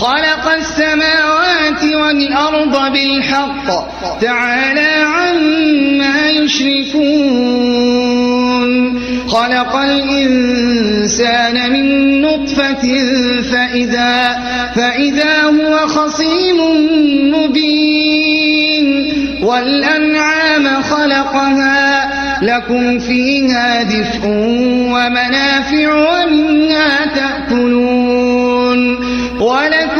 خلق السماوات والأرض بالحق تعالى عما يشركون خلق الإنسان من نطفة فإذا هو خصيم مبين والأنعام خلقها لكم فيها دفء ومنافع ومنها تأكلون ولكم